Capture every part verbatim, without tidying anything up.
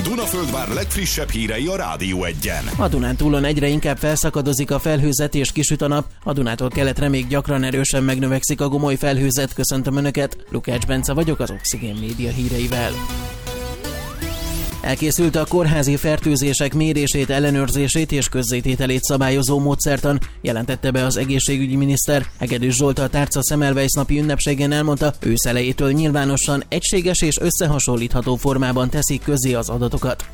Dunaföldvár legfrissebb hírei a Rádió Egyen. A Dunántúlon egyre inkább felszakadozik a felhőzet és kisüt a nap. A Dunától keletre még gyakran erősen megnövekszik a gomoly felhőzet. Köszöntöm Önöket, Lukács Bence vagyok az Oxigén Média híreivel. Elkészült a kórházi fertőzések mérését, ellenőrzését és közzétételét szabályozó módszertan, jelentette be az egészségügyi miniszter. Hegedűs Zsolt a Tárca Semmelweis napi ünnepségen elmondta, ősz elejétől nyilvánosan, egységes és összehasonlítható formában teszik közzé az adatokat.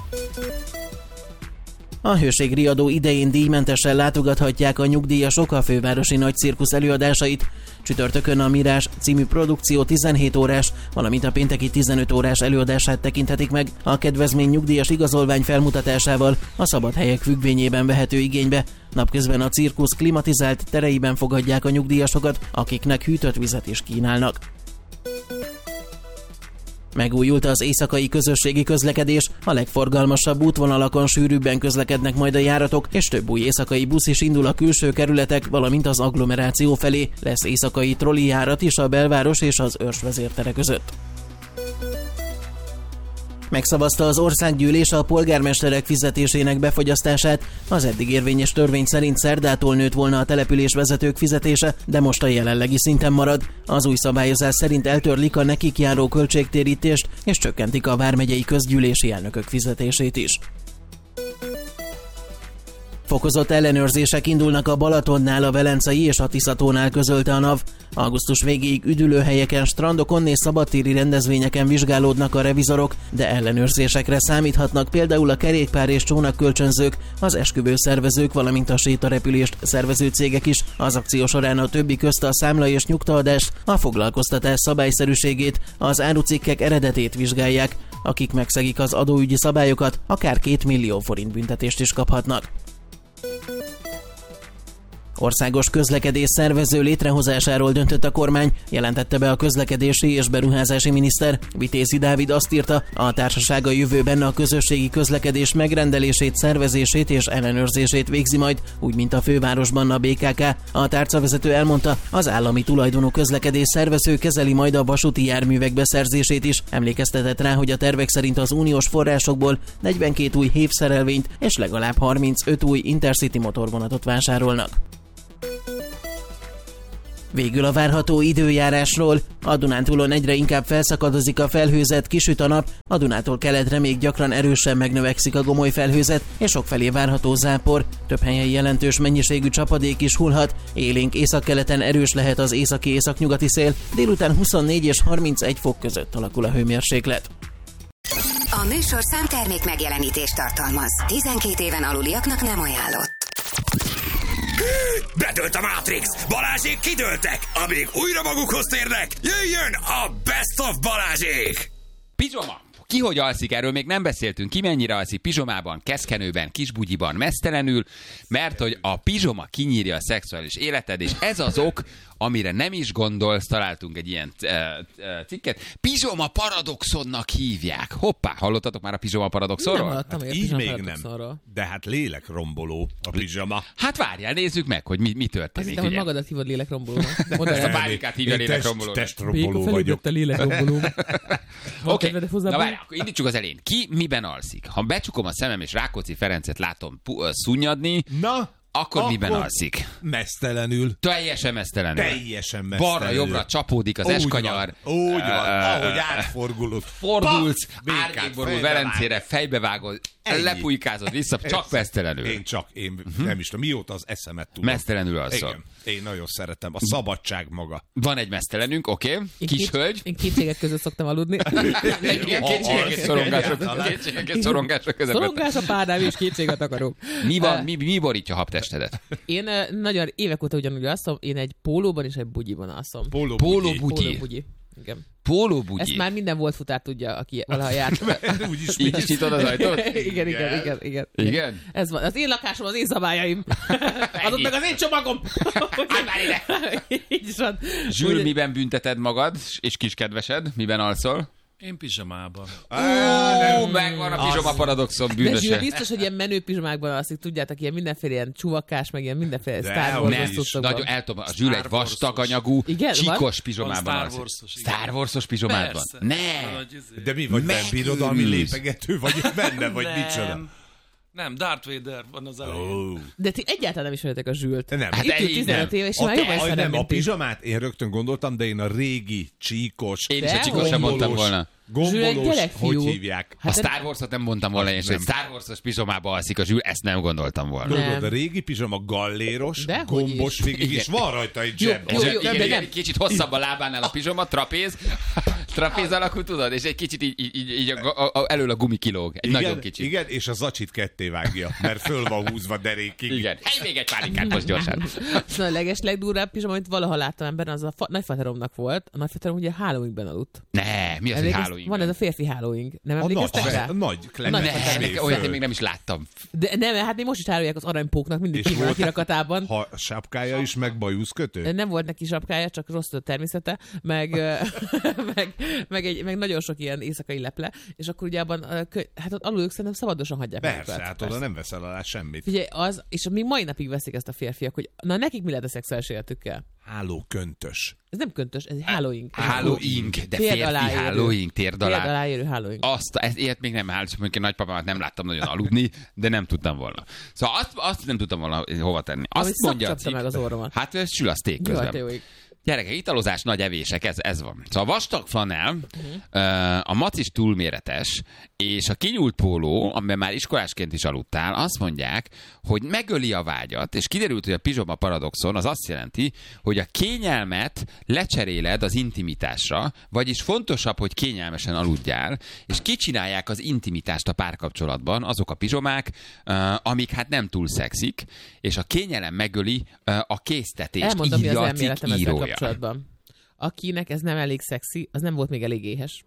A hőségriadó idején díjmentesen látogathatják a nyugdíjasok a fővárosi nagy cirkusz előadásait. Csütörtökön a Mirás című produkció tizenhét órás, valamint a pénteki tizenöt órás előadását tekinthetik meg. A kedvezmény nyugdíjas igazolvány felmutatásával a szabad helyek függvényében vehető igénybe. Napközben a cirkusz klimatizált tereiben fogadják a nyugdíjasokat, akiknek hűtött vizet is kínálnak. Megújult az éjszakai közösségi közlekedés, a legforgalmasabb útvonalakon sűrűbben közlekednek majd a járatok, és több új éjszakai busz is indul a külső kerületek, valamint az agglomeráció felé. Lesz éjszakai trolli járat is a belváros és az Örs vezértere között. Megszavazta az országgyűlés a polgármesterek fizetésének befagyasztását. Az eddig érvényes törvény szerint szerdától nőtt volna a településvezetők fizetése, de most a jelenlegi szinten marad. Az új szabályozás szerint eltörlik a nekik járó költségtérítést, és csökkentik a vármegyei közgyűlési elnökök fizetését is. Fokozott ellenőrzések indulnak a Balatonnál, a Velencei és a Tiszatónál, közölte a NAV. Augusztus végéig üdülőhelyeken, strandokon és szabadtéri rendezvényeken vizsgálódnak a revizorok, de ellenőrzésekre számíthatnak például a kerékpár és csónakkölcsönzők, az esküvő szervezők, valamint a sétarepülést szervező cégek is. Az akció során a többi közt a számla és nyugtaadás, a foglalkoztatás szabályszerűségét, az árucikkek eredetét vizsgálják. Akik megszegik az adóügyi szabályokat, akár két millió forint büntetést is kaphatnak. Országos közlekedés szervező létrehozásáról döntött a kormány, jelentette be a közlekedési és beruházási miniszter. Vitézi Dávid azt írta, a társaság a jövőben a közösségi közlekedés megrendelését, szervezését és ellenőrzését végzi majd, úgy mint a fővárosban a bé ká ká. A tárcavezető elmondta, az állami tulajdonú közlekedés szervező kezeli majd a vasúti járművek beszerzését is. Emlékeztetett rá, hogy a tervek szerint az uniós forrásokból negyvenkét új hévszerelvényt és legalább harmincöt új Intercity motorvonatot vásárolnak. Végül a várható időjárásról. A Dunántúlon egyre inkább felszakadozik a felhőzet, kisüt a nap, a Dunától keletre még gyakran erősen megnövekszik a gomoly felhőzet, és sokfelé várható zápor. Több helyen jelentős mennyiségű csapadék is hullhat, élénk északkeleten erős lehet az északi északnyugati szél, délután huszonnégy és harmincegy fok között alakul a hőmérséklet. A műsor számtermék megjelenítést tartalmaz. tizenkét éven aluliaknak nem ajánlott. Bedőlt a Matrix! Balázsék kidőltek! Amíg újra magukhoz térnek, jöjjön a Best of Balázsék! Pizsoma! Ki hogy alszik, erről még nem beszéltünk. Ki mennyire alszik pizsomában, keszkenőben, kisbugyiban, meztelenül, mert hogy a pizsoma kinyírja a szexuális életed, és ez az ok, amire nem is gondolsz, találtunk egy ilyen uh, uh, cikket. Pizsoma paradoxonnak hívják. Hoppá, hallottatok már a pizsoma paradoxonról? Nem hallottam, hát így még nem. De hát lélekromboló a pizsoma. Hát várjál, nézzük meg, hogy mi, mi történik. Azt hittem, hogy magadat hívod lélekrombolónak. Ezt a bárikát hívja lélekrombolónak. Testromboló vagyok. a lélekromboló. Oké, na várjál, akkor indítsuk az elején. Ki miben alszik? Ha becsukom a szemem és Rákóczi Ferencet látom pu- uh, szunnyadni, na, akkor, akkor miben akkor alszik? Mesztelenül. Teljesen mesztelenül. Teljesen mesztelenül. Balra-jobbra csapódik az úgy eskanyar. Van, úgy van, uh, ahogy átfordulod. Fordulsz, árnyékborul Velencére, fejbevágod, lepujkázod vissza, csak ez, mesztelenül. Én csak, én uh-huh. nem is tudom, mióta az eszemet tudom. Mesztelenül alszol. Igen, én nagyon szeretem. A szabadság maga. Van egy mesztelenünk, oké? Okay. Kis hölgy. Én kétségek között szoktam aludni. Kétségek és szorongások. Kétségek és szorongások között. Szorongás a párnám, és kétséget akarok. Mi van, mi, mi borítja a habtestedet? Én nagyon évek óta ugyanúgy alszom, én egy pólóban és egy bugyiban alszom. Pólóbugyi. Pólóbugyi. Igen. Pólóbugyi. Ezt már minden volt futár tudja, aki valaha járt. Úgyis így is nyitod az ajtót? igen, igen, igen, igen. Igen? Ez van. Az én lakásom, az én szabályaim. Adott meg az én csomagom. Állj már ide! Így is van. Zsül, miben bünteted magad, és kiskedvesed? Miben alszol? Én pizsamában. Ó, megvan a pizsoma paradoxon De Zsül bűnöse. biztos, hogy ilyen menő pizsomákban alszik, tudjátok, ilyen mindenféle ilyen csuvakás, meg ilyen mindenféle De Star hogy Wars Nem, cuccokban. nagyon eltobban. A Zsül egy vastag anyagú, Igen, csíkos van? pizsomában Van Star alszik. Wars-os, igen. Star Wars-os pizsomában? Persze. Ne! Nagy izé. De mi vagy, nem birodalmi Megőrülsz. lépegető vagy benne, vagy micsoda? Nem. Nem, Darth Vader van az elején. Oh. De ti egyáltalán nem ismeritek a Zsült. Nem. Hát Hát itt ül így tizenöt nem. éve, és A, már jobban a, ismerem, nem, a mint ti. pizsamát én rögtön gondoltam, de én a régi, csíkos, Én is a De csíkos sem hogy? mondtam volna. Zsül egy gombolós, gyerekfiú. hogy hívják? A Star Wars-ot nem mondtam volna, és hogy nem. Star Wars-os pizsomába alszik a Zsül, ezt nem gondoltam volna. Nem. Tudod, a régi pizsama galléros, Dehogy gombos is. végig, és van rajta egy Jó, zseb. jó, És jó, igen, de igen, nem. egy kicsit hosszabb a lábánál a pizsoma, trapéz, trapéz alakú, tudod, és egy kicsit így, így, így, így a, a, a, elől a gumi kilóg. Egy Igen, nagyon kicsi. igen, és a zacsit ketté vágja, mert föl van húzva derékig. Igen. Hely, még egy pálinkát most gyorsan. Szóval a leges legdurvább pizsama, amit valaha láttam emberen, az a fa- nagyfateromnak volt. A nagyfaterom ugye Halloweenben aludt. Ne, mi az, hogy Emlékezz- Halloween? Van ez a férfi Halloween. Nem A nagy, emlékeztek rá? a nagy Nagy Clement Ne, Clement. nekem olyat én még nem is láttam. De nem, hát még most is árulják az aranypóknak mindig És ki van a volt- kirakatában. Ha a sápkája is, meg bajuszkötő? Nem volt neki sapkája, csak rossz a természete, meg, meg, meg, egy, meg nagyon sok ilyen éjszakai leple, és akkor ugye abban, ö, kö- hát ott alul ők szerintem szabadosan hagyják Persze, magukat. hát oda nem veszel alá semmit. Figyelj, az, és még mai napig veszik ezt a férfiak, hogy na nekik mi lehet a szexuális életükkel? Háló köntös. Ez nem köntös, ez Halloween. Halloween, de Térd férfi alá érő. Halloween, térd Térd alá. alá érő Halloween. Azt, ezt, ilyet még nem hálás, mondjuk én nagypapámat nem láttam nagyon aludni, de nem tudtam volna. Szóval azt, azt nem tudtam volna hova tenni. Azt Ahogy mondja a szakcsapta cikk- meg az orromat. Hát ez sül a steak Jaj, te közben. jó ég. Gyerekek, italozás, nagy evések, ez, ez van. Szóval a vastag flanell, Mhm. a mac is túlméretes, és a kinyúlt póló, amiben már iskolásként is aludtál, azt mondják, hogy megöli a vágyat, és kiderült, hogy a pizsoma paradoxon az azt jelenti, hogy a kényelmet lecseréled az intimitásra, vagyis fontosabb, hogy kényelmesen aludjál, és kicsinálják az intimitást a párkapcsolatban azok a pizsomák, uh, amik hát nem túl szexik, és a kényelem megöli uh, a késztetést. Elmondom, mi az írja a cikk elméletem ezzel írója. kapcsolatban. Akinek ez nem elég szexi, az nem volt még elég éhes.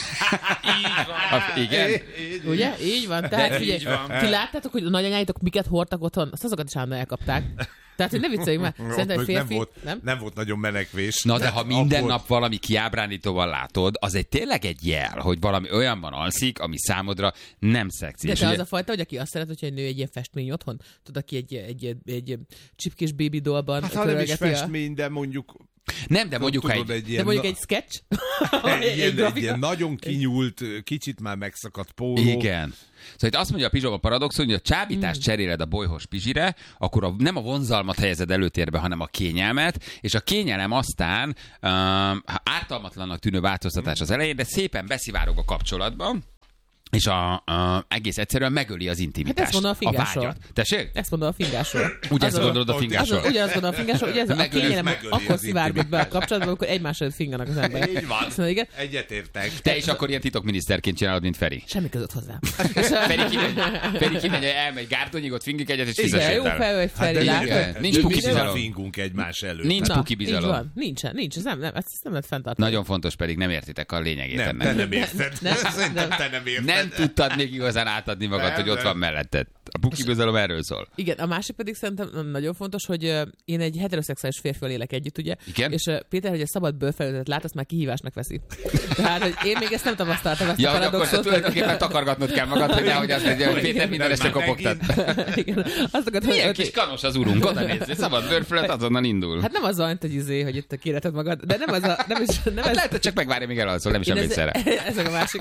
A, igen? Ugye? Így van. Tehát De figyelj, így van. ti láttátok, hogy a nagyanyáitok miket hordtak otthon? Azt azokat is állandóan elkapták. Tehát, hogy ne vicceljünk már. Szerintem egy nem, férfi... volt, nem? nem volt nagyon menekvés. Na de ha minden Akkor- nap valami kiábrándítóval látod, az egy tényleg egy jel, hogy valami olyanban alszik, ami számodra nem szexi. De És te ugye- az a fajta, hogy aki azt szeret, hogyha egy nő egy ilyen festmény otthon, tudod, aki egy, egy, egy, egy csipkés baby dollban Hát ha nem is körölgeti a... festmény, de mondjuk... Nem, de mondjuk, ha tudod, egy... egy De ilyen, mondjuk egy sketch? egy, egy, ilyen, egy grafika? ilyen nagyon kinyúlt, kicsit már megszakadt póló. Igen. Szóval itt azt mondja a pizsoma paradoxon, hogy a csábítást Mm. cseréled a bolyhos pizsire, akkor a, nem a vonzalmat helyezed előtérbe, hanem a kényelmet, és a kényelem aztán um, ártalmatlannak tűnő változtatás az elején, de szépen beszivárog a kapcsolatban, és a, a, egész egyszerűen megöli az intimitást. Hát ezt mondom a fingásról. vágyat. Tessék? Ezt mondom a fingásról. Ugyanezt Azon- gondolod a fingásról? Azon, ugyanazt gondolom a fingásról, hogy ez a Megöli- kényelem megöli akkor az szivárgott be a intimitást. kapcsolatban, amikor egymás előtt finganak az emberek. Így van. Szóval igen, Egyetértek. Te is akkor ilyen titokminiszterként csinálod, mint Feri. semmi között hozzá. Feri kimegy, Feri kimegy, elmegy Gárdonyigot, fingik egyet, és Igen, fizessék jó el. fel, hogy Hát Feri, de látod? igen, nincs de puki mi bizalom. fingunk egymás előtt. Nincs Na, puki így bizalom. van. Nincsen, nincs, ez nem, nem, ezt nem lehet fenntartani. Nagyon fontos, pedig nem értitek a lényegét Nem, ennek. te nem érted. Nem, Szerintem nem. te nem érted. Nem tudtad még igazán átadni magad, Nem, hogy ott nem. van melletted. A puki bizalom erről szól. Igen, a másik pedig szerintem nagyon fontos, hogy ö, én egy heteroszexuális férfival élek együtt, ugye? Igen. És ö, Péter, hogy a szabad bőrfelületet lát, azt már kihívásnak veszi. Tehát, hogy én még ezt nem tapasztaltam, ezt Ja, a hogy akkor te paradoxot. tulajdonképpen takargatnod kell magad, hogy nehogy azt mondja, hogy Péter minden este Már kopogtat. Igen, azt akarod, Milyen hogy... kis kanos az urunk, oda nézz, szabad bőrfölött, azonnal indul. Hát nem az van, hogy izé, hogy itt kéreted magad, de nem az a... Nem is, nem Hát ez, lehet, hogy csak megvárja, még elalszol, nem is én emlékszel rá. ez, ez a másik.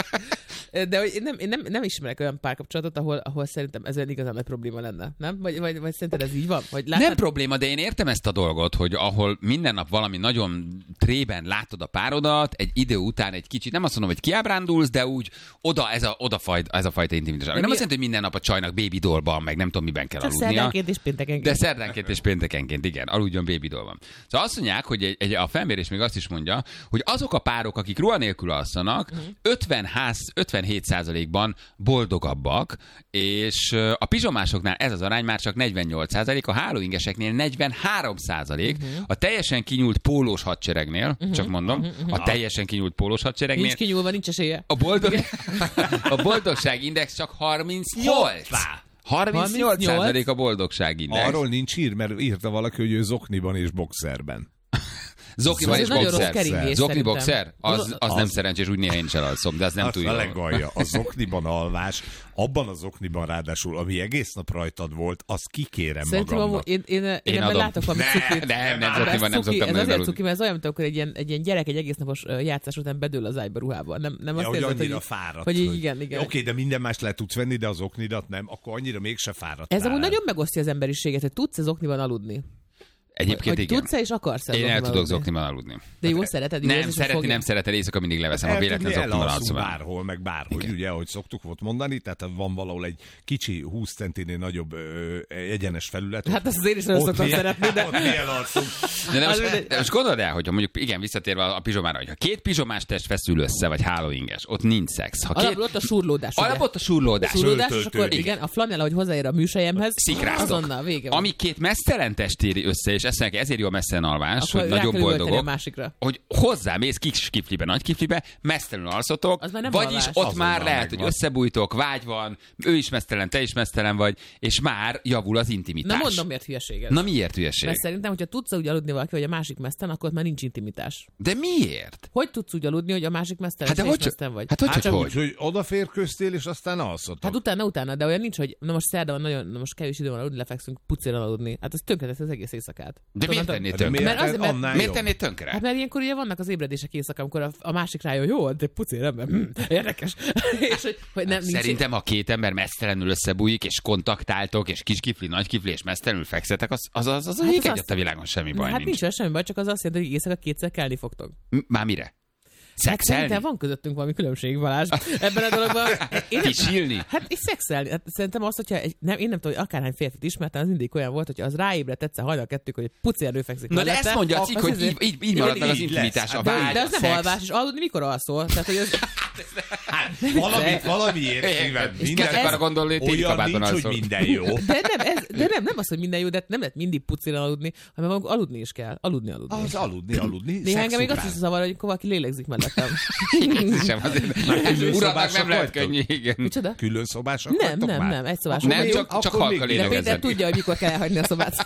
De hogy én nem, én nem, nem ismerek olyan párkapcsolatot, ahol, ahol szerintem ez igazán nagy probléma lenne, nem? Vagy, vagy, vagy szerinted ez így van? Vagy láttad? Nem probléma, de én értem ezt a dolgot, hogy ahol minden nap valami nagyon trében látod a párodat, egy idő után egy kicsit, nem azt mondom, hogy kiábrándulsz, de úgy oda ez a, oda fajt, ez a fajta intimitás. Nem mi- azt jelenti, hogy minden nap a csajnak baby dollban, meg nem tudom, miben kell Csak aludnia. szerdánként és péntekenként. De szerdánként és péntekenként, igen, aludjon baby dollban. Szóval azt mondják, hogy egy, egy, a felmérés még azt is mondja, hogy azok a párok, akik ruha nélkül alszanak, Mhm. ötven ház, ötvenhét százalékban boldogabbak, és ö, a pizsomásoknál ez az arány már csak negyvennyolc százalék, a hálóingeseknél negyvenhárom százalék, Mhm. a teljesen kinyúlt pólós hadseregnél, csak mondom, a teljesen kinyúlt pólós hadseregnél, Nincs kinyúlva, nincs esélye. a, boldog... a boldogságindex csak harmincnyolc. harmincnyolc százalék a boldogságindex. Arról nincs hír, mert írta valaki, hogy ő zokniban és boxerben. Zokniban és nagyon rossz boxer. keringés Zokni szerintem. boxer? Az, az, Az- nem szerencsés, úgy néha én is elalszom, de az nem Az túl a jó. legalja. A zokniban alvás, abban a zokniban ráadásul, ami egész nap rajtad volt, azt kikérem Szerintem magamnak. amúgy, én, én, én, Én ebben adom. látok valami Ne, cukit. nem, nem, Ez zokniban nem cuki, szoktam ez nagyon azért aludni. cuki, mert ez olyan, mint amikor egy ilyen, egy ilyen gyerek egy egész napos ö, játszás után bedől az ágyba ruhában. Nem, nem Ja, azt hogy érzed, annyira hogy, fáradt. hogy így, igen, igen. Oké, de minden más le tudsz venni, de az oknidat nem, akkor annyira mégse fáradt. Ez amúgy nagyon megosztja az emberiséget, hogy tudsz ez okniban aludni. Egyébként Hogy igen. tudsz-e és akarsz Én el tudok zokniban aludni. De jó, szereted? Jó Nem, érzés, hogy szeretni fogja? nem szereted, éjszaka mindig leveszem, a véletlen zokniban elalszunk alszom. bárhol, meg bárhogy, ugye, ahogy szoktuk volt mondani, tehát van valahol egy kicsi húsz centinél nagyobb ö, egyenes felület. Hát azt azért is nagyon Ott szoktam mi- szeretni, de... Ott mi elalszunk. De, de, Az most, mindegy. de most gondold el, hogyha mondjuk, igen, visszatérve a, a pizsomára, hogyha két pizsomás test feszül össze, vagy hálóinges, ott nincs szex. Ha két, Alapból ott a surlódás. ugye? alapott a surlódás. Surlódás, és Föltöltődik. akkor igen, a flanella, hogy hozzáér a műsejemhez, Szikráztok. azonnal vége van. Ami két mesztelen test éri össze, és ezt mondják, ezért jó a mesztelen alvás, Akkor hogy rá nagyon kell üvölteni boldogok, a másikra. hogy hozzámész kis kiflibe, nagy kiflibe, mesztelenül alszotok, Az már nem vagyis alvás. ott Azonnal már lehet, megvan. hogy összebújtok, vágy van, ő is mesztelen, te is mesztelen vagy, és már javul az intimitás. Na mondom, miért hülyeség ez. Na miért hülyeség? Mert szerintem, hogyha tudsz úgy aludni valaki, hogy a másik meszten, akkor ott már nincs intimitás. De miért? Hogy tudsz úgy aludni, hogy a másik meszten, Hát de és hogy te is meszten vagy? Hát hogy, Hát hogy, csak hogy? úgy, hogy odaférköztél, és aztán alszotok. Hát utána, utána, de olyan nincs, hogy na most szerda van nagyon, na most kevés idő van aludni, lefekszünk pucéran aludni. Hát ez tönkretesz az egész éjszakát. De miért Tudod, tennéd De tönkre? miért, Mert azért, mert- annál Miért jobb. tennéd tönkre? Hát mert ilyenkor ugye vannak az ébredések éjszaka, amikor a, a másik rájön, jó, de pucér ember, hm, érdekes. és hogy, hogy nem, nincs, Szerintem, ha két ember mesztelenül összebújik, és kontaktáltok, és kis kifli, nagy kifli, és mesztelenül fekszetek, az az, az, az, az Hát ég az egyet azt- a világon semmi baj hát nincs. nincs olyan semmi baj, csak az azt jelenti, hogy éjszaka kétszer kelni fogtok. M- Már mire? Hát Szexelni? szerintem van közöttünk valami különbség, Balázs, ebben a dologban. Én nem, Kisilni? hát és szexelni. Hát szerintem azt, hogyha egy, nem, én nem tudom, hogy akárhány férfit ismertem, az mindig olyan volt, hogyha az ráébredt egyszer hajnal kettők, hogy egy pucér fekszik Na de mellette, ezt mondja a cikk, az hogy azért- így, így, így Igen, marad meg az így intimitás, lesz. a de, vágy, de a az nem szex. alvás, és aludni mikor alszol? Tehát, hogy az, Valamit, valamiért, mivel És minden kezdek arra gondolni, hogy téli olyan kabátban nincs, alszol. hogy minden jó. de nem, ez, de nem, nem az, hogy minden jó, de nem lehet mindig pucéran aludni, hanem valami aludni is kell. Aludni, aludni. Az aludni, aludni. Néha engem még azt is szexugrál. zavar, hogy valaki lélegzik mellettem. Ez sem azért. külön Uram, meg szobások nem lehet vagytok? könnyű, igen. Micsoda? Külön szobások Nem, vagytok nem, már? nem, egy szobás. Nem, Jó, csak, csak akkor halka még- De Péter lélegezzen. tudja, hogy mikor kell elhagyni a szobát.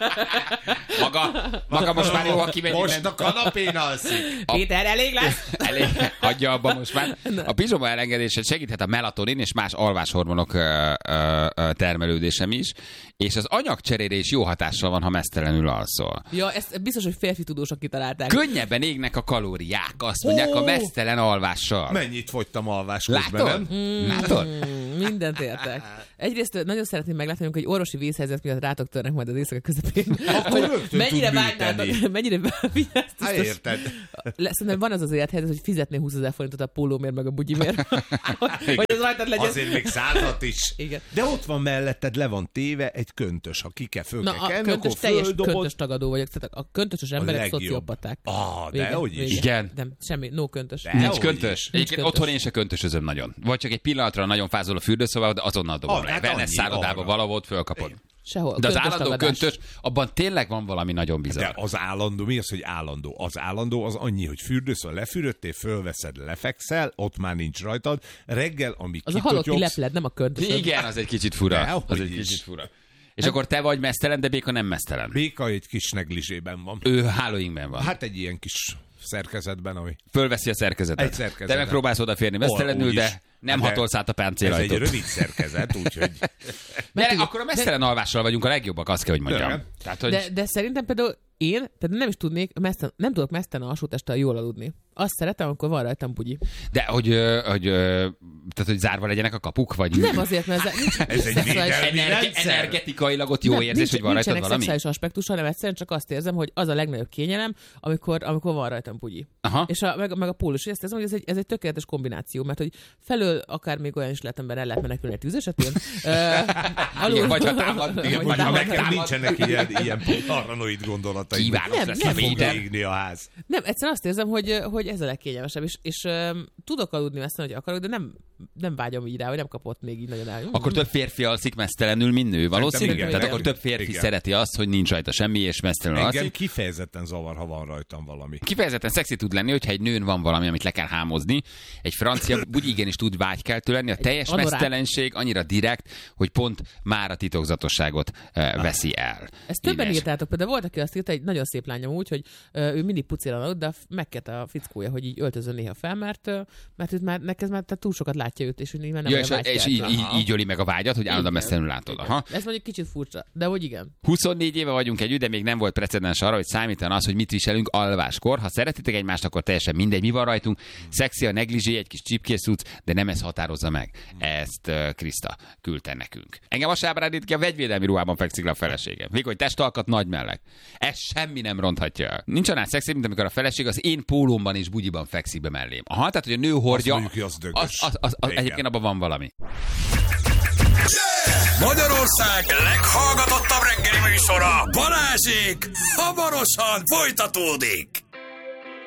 Maga, maga most már jó, ha kimegy Most innen. a kanapén alszik. Péter, elég lesz? Elég, hagyja abba most már. A pizsoma elengedése segíthet a melatonin és más alváshormonok ö, ö, ö, termelődésem is, és az anyagcserére is jó hatással van, ha mesztelenül alszol. Ja, ezt biztos, hogy férfi tudósok kitalálták. Könnyebben égnek a kalóriák, azt mondják, a mesztelen alvással. Mennyit fogytam alvás közben, Látod? nem? Látod? Mm, mindent értek. Egyrészt nagyon szeretném meglátni, hogy egy orvosi vészhelyzet miatt rátok törnek majd az éjszaka közepén. Akkor Hogy rögtön mennyire tud vágynátok, műteni. mennyire vágynátok. Hát érted. Szerintem van az az élethelyzet, hogy fizetné húszezer forintot a pólómért meg a bugyimért. Hogy az rajtad legyen. Azért még százat is. Igen. De ott van melletted, le van téve egy köntös. Ha ki kell, föl Na, kell a kelni, köntös akkor teljes földobod. köntös tagadó vagyok. Tehát a köntösös emberek legjobb. szociopaták. Ah, de Vége, hogy is. vége. Igen. Nem, semmi, no köntös. De. Nincs Hogy köntös. is. Egyébként köntös. otthon én se köntösözöm nagyon. Vagy csak egy pillanatra nagyon fázol a fürdőszobába, de azonnal dobom Ah, le. hát Wellness annyi szállodába arra. valahol fölkapod. Sehol. De az Köntös állandó tagadás. köntös, abban tényleg van valami nagyon bizarr. De az állandó, mi az, hogy állandó? Az állandó az annyi, hogy fürdőszön lefürödtél, fölveszed, lefekszel, ott már nincs rajtad. Reggel, amíg Az a halotti kitotyogsz, lepled, nem a köntös. Igen, az egy kicsit fura. De, Az hogy egy is. kicsit fura. És akkor te vagy mesztelen, de Béka nem mesztelen. Béka egy kis neglisében van. Ő hálóinkben van. Hát egy ilyen kis szerkezetben, ami... Fölveszi a szerkezetet. Egy szerkezetet. Te megpróbálsz odaférni mesztelenül, Úgy de is. nem De hatolsz át a Ez egy páncélajtót. rövid szerkezet, úgyhogy... Gyere, akkor a mesztelen alvással vagyunk a legjobbak, azt kell, hogy mondjam. De. Tehát, hogy... De, de szerintem például én például nem is tudnék, meszten, nem tudok mesztelen alsótesttel jól aludni. Azt szeretem, amikor van rajtam bugyi. De hogy, ö, hogy, ö, tehát, hogy zárva legyenek a kapuk, vagy Nem azért, mert ez, nincs, Ez egy szexuális- védelmi Energe- rendszer. energetikailag ott jó nem, érzés, nincs, hogy van rajtad nincsenek valami? szexuális aspektusa, hanem egyszerűen csak azt érzem, hogy az a legnagyobb kényelem, amikor, amikor van rajtam bugyi. Aha. És a, meg, meg a pólus, ezt érzem, hogy ez egy, ez egy tökéletes kombináció, mert hogy felől akár még olyan is lehet, ember el lehet menekülni egy tűz esetén. Uh, Igen, vagy ha támad, igen, vagy ha Nekem megtámad. nincsenek ilyen, ilyen paranoid gondolatai. Kívánom, Nem, lesz nem a Fog Péter. égni a ház. Nem, egyszerűen azt érzem, hogy, hogy ez a legkényelmesebb, és, és um, tudok aludni messzen, hogy akarok, de nem nem vágyom így rá, hogy nem kapott még így nagyon el. Akkor több férfi alszik mesztelenül, mint nő, valószínű? igen, Tehát igen. akkor több férfi Igen. szereti azt, hogy nincs rajta semmi, és mesztelenül Engem alszik. kifejezetten zavar, ha van rajtam valami. Kifejezetten szexi tud lenni, hogyha egy nőn van valami, amit le kell hámozni. Egy francia úgy igenis tud vágykeltő lenni. A teljes anorák. mesztelenség annyira direkt, hogy pont már a titokzatosságot uh, veszi el. Ezt többen Ines. írtátok, például volt, aki azt írta, egy nagyon szép lányom úgy, hogy ö, ő mindig pucéran, de megkérte a fickója, hogy így öltözön néha fel, mert, ö, mert őt már, neked már tehát túl sokat látja őt, és hogy így már nem Ja, olyan és, és vágykeltő. így, így, Aha. így öli meg a vágyat, hogy állandóan Igen. mesztelenül látod. Aha. Ez mondjuk kicsit furcsa, de hogy igen. huszonnégy éve vagyunk együtt, de még nem volt precedens arra, hogy számítan az, hogy mit viselünk alváskor. Ha szeretitek egymást, akkor teljesen mindegy, mi van rajtunk. Szexi a negligé, egy kis csipkés cucc, de nem ez határozza meg. Ezt uh, Kriszta küldte nekünk. Engem a sábrádít ki, a vegyvédelmi ruhában fekszik le a feleségem. Vékony testalkat, nagy melleg. Ez semmi nem ronthatja el. Nincs annál szexi, mint amikor a feleség az én pólómban és bugyiban fekszik be mellém. Aha, tehát, hogy a nő hordja, mondjuk, hogy az dögös. az, az, az, az, Igen. egyébként abban van valami. Magyarország leghallgatottabb reggeli műsora, Balázsék hamarosan folytatódik.